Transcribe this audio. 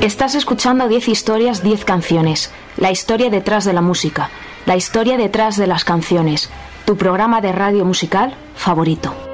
Estás escuchando 10 historias, 10 canciones. La historia detrás de la música. La historia detrás de las canciones. Tu programa de radio musical favorito.